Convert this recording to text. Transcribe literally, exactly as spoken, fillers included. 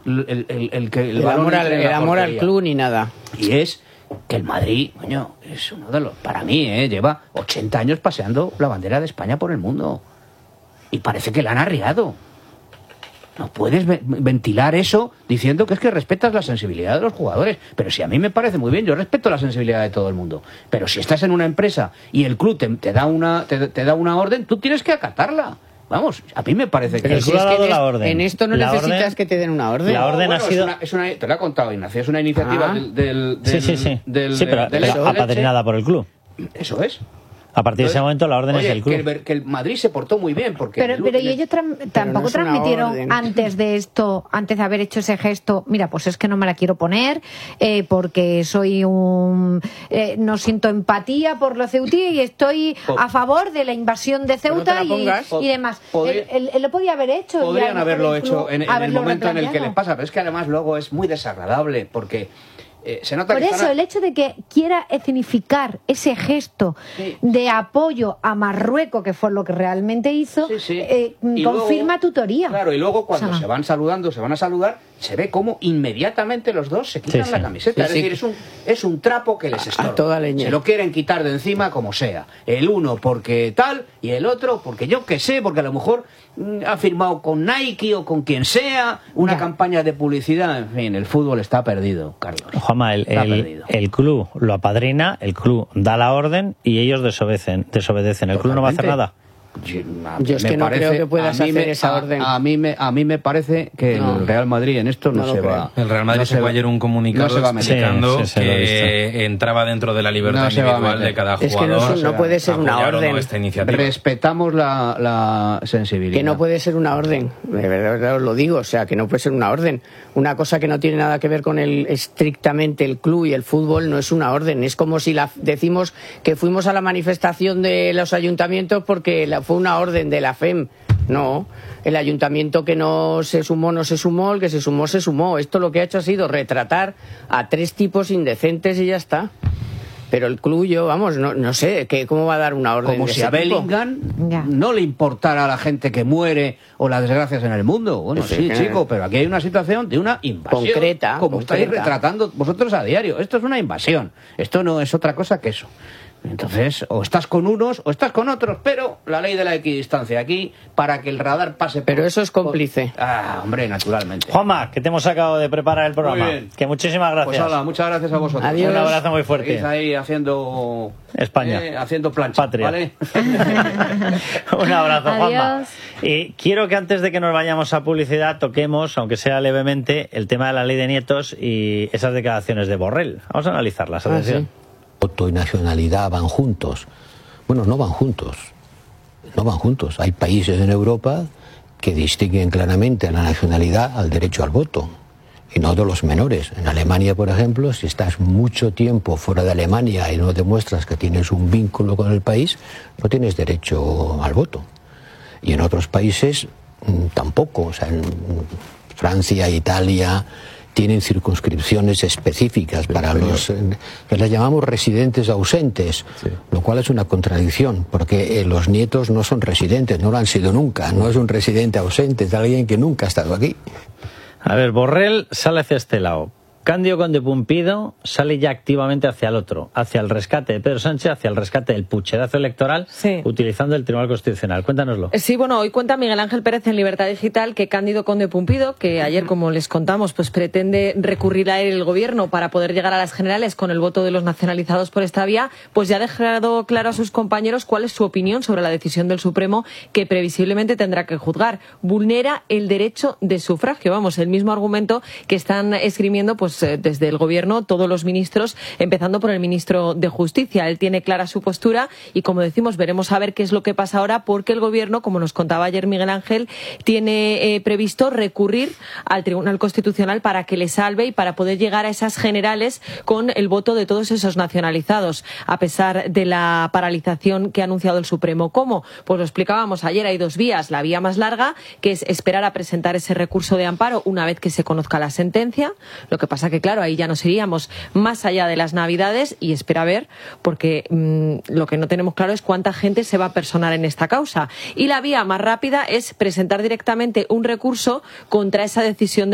el, el, el, el que el, el balón amor, al, entre en el la amor al portería. club ni nada. Y es que el Madrid, coño, es uno de los, para mí, ¿eh? lleva ochenta años paseando la bandera de España por el mundo. Y parece que la han arriado. No puedes ve ventilar eso diciendo que es que respetas la sensibilidad de los jugadores. Pero si a mí me parece muy bien, yo respeto la sensibilidad de todo el mundo. Pero si estás en una empresa y el club te, te, da, una, te, te da una orden, tú tienes que acatarla. Vamos, a mí me parece que... Pero si el club es ha que dado en, la es, orden. en esto no La necesitas orden- que te den una orden. La orden No, ha bueno, sido- Es una, es una, te lo ha contado Ignacio, es una iniciativa Ah. del, del, del... Sí, sí, sí. Del, sí, pero, del- pero del- apadrinada por el club. Eso es. A partir de ese Entonces, momento la orden oye, es del club. Que el, que el Madrid se portó muy bien porque... Pero, el- pero y el- ellos tran- tampoco no es una transmitieron orden. antes de esto, antes de haber hecho ese gesto, mira, pues es que no me la quiero poner eh, porque soy un... Eh, no siento empatía por los ceutíes y estoy Po- a favor de la invasión de Ceuta la y, pongas. y demás. Podría- Él, él- él lo podía haber hecho. y a Podrían lo mejor haberlo el club hecho en, en el haberlo momento en el que replanteado. les pasa, pero es que además luego es muy desagradable porque eh, se nota Por que eso, están a- el hecho de que quiera escenificar ese gesto Sí. de apoyo a Marruecos, que fue lo que realmente hizo, Sí, sí. eh, Y confirma luego- tu teoría. Claro, y luego cuando O sea, se van saludando, se van a saludar, se ve como inmediatamente los dos se quitan Sí, la sí. camiseta. Sí, es sí. decir, es un, es un trapo que les A- a estorba. toda leña. Se lo quieren quitar de encima como sea. El uno porque tal y el otro porque yo qué sé, porque a lo mejor mm, ha firmado con Nike o con quien sea una Ya. campaña de publicidad. En fin, el fútbol está perdido, Carlos. Juanma, el, Está el, perdido. el club lo apadrina, el club da la orden y ellos desobedecen. desobedecen. El club no va a hacer Totalmente. nada. Yo, a Yo mí es me que no parece- creo que puedas a mí hacer me- esa a- orden. A, mí me, a mí me parece que No. el Real Madrid en esto no, No lo se creo. va. El Real Madrid no sacó va- ayer un comunicado no se va a meter. explicando Sí, sí, sí, lo he que entraba dentro de la libertad No se va a individual meter. de cada Es que no jugador. es un- no puede ser una apoyar o no orden. esta iniciativa. Respetamos la, la sensibilidad. Que no puede ser una orden, de verdad os lo digo, o sea, que no puede ser una orden. Una cosa que no tiene nada que ver con el estrictamente el club y el fútbol no es una orden. Es como si la, decimos que fuimos a la manifestación de los ayuntamientos porque la, fue una orden de la F E M. No, el ayuntamiento que no se sumó, no se sumó, el que se sumó, se sumó. Esto lo que ha hecho ha sido retratar a tres tipos indecentes y ya está. Pero el club, yo, vamos, no, no sé, que, ¿cómo va a dar una orden Como de si ese a tipo? Bellingham Ya. no le importara a la gente que muere o las desgracias en el mundo. Bueno, Sí, sí, que- chico, pero aquí hay una situación de una invasión. Concreta, Como estáis concreta. retratando vosotros a diario. Esto es una invasión. Esto no es otra cosa que eso. Entonces, o estás con unos o estás con otros, pero la ley de la equidistancia aquí para que el radar pase por... Pero eso es cómplice. por- Ah, hombre, naturalmente. Juanma, que te hemos sacado de preparar el programa. Muy bien. Que muchísimas gracias. Pues hala, muchas gracias a vosotros. Adiós. Un abrazo muy fuerte. Seguís ahí haciendo... España. eh, haciendo plancha, Patria. ¿vale? Un abrazo, Juanma. Adiós. Y quiero que antes de que nos vayamos a publicidad toquemos, aunque sea levemente, el tema de la ley de nietos y esas declaraciones de Borrell. Vamos a analizarlas. Ah, Atención. sí. Voto y nacionalidad van juntos. Bueno, no van juntos. No van juntos. Hay países en Europa que distinguen claramente la nacionalidad al derecho al voto. Y no de los menores. En Alemania, por ejemplo, si estás mucho tiempo fuera de Alemania y no demuestras que tienes un vínculo con el país, no tienes derecho al voto. Y en otros países mm, tampoco. O sea, en Francia, Italia tienen circunscripciones específicas para los eh, que les llamamos residentes ausentes, lo cual es una contradicción, porque eh, los nietos no son residentes, no lo han sido nunca, no es un residente ausente, es alguien que nunca ha estado aquí. A ver, Borrell sale hacia este lado. Cándido Conde Pumpido sale ya activamente hacia el otro, hacia el rescate de Pedro Sánchez, hacia el rescate del pucherazo electoral, Sí. utilizando el Tribunal Constitucional. Cuéntanoslo. Sí, bueno, hoy cuenta Miguel Ángel Pérez en Libertad Digital que Cándido Conde Pumpido, que ayer, como les contamos, pues pretende recurrir a él el gobierno para poder llegar a las generales con el voto de los nacionalizados por esta vía, pues ya ha dejado claro a sus compañeros cuál es su opinión sobre la decisión del Supremo que previsiblemente tendrá que juzgar. Vulnera el derecho de sufragio, vamos, el mismo argumento que están esgrimiendo pues desde el gobierno todos los ministros, empezando por el ministro de Justicia. Él tiene clara su postura y, como decimos, veremos a ver qué es lo que pasa ahora, porque el gobierno, como nos contaba ayer Miguel Ángel, tiene eh, previsto recurrir al Tribunal Constitucional para que le salve y para poder llegar a esas generales con el voto de todos esos nacionalizados, a pesar de la paralización que ha anunciado el Supremo. ¿Cómo? Pues lo explicábamos ayer, hay dos vías. La vía más larga, que es esperar a presentar ese recurso de amparo una vez que se conozca la sentencia. Lo que pasa que, claro, ahí ya nos iríamos más allá de las Navidades y espera a ver, porque mmm, lo que no tenemos claro es cuánta gente se va a personar en esta causa. Y la vía más rápida es presentar directamente un recurso contra esa decisión de